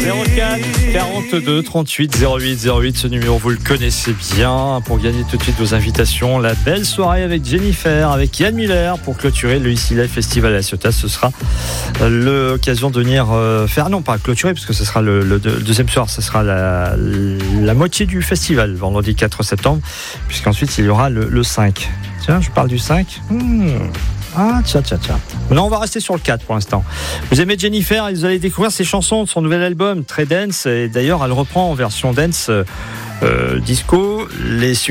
04 42 38 08 08, ce numéro vous le connaissez bien. Pour gagner tout de suite vos invitations, la belle soirée avec Jennifer, avec Yann Miller pour clôturer le Easy Life Festival à La Ciotat. Ce sera l'occasion de venir faire, non pas clôturer, parce que ce sera le deuxième soir, ce sera la moitié du festival, vendredi 4 septembre, puisqu'ensuite il y aura le 5. Tiens, je parle du 5. Ah, tiens. Non, on va rester sur le 4 pour l'instant. Vous aimez Jennifer et vous allez découvrir ses chansons de son nouvel album, très dance. Et d'ailleurs, elle reprend en version dance disco les